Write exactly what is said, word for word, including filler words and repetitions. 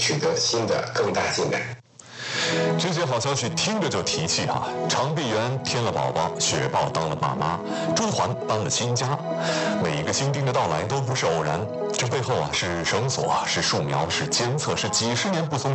取得新的更大进展。 这些好消息听着就提气啊！长臂猿添了宝宝，雪豹当了爸妈，朱鹮搬了新家。每一个新丁的到来都不是偶然，这背后啊是绳索，是树苗，是监测，是几十年不松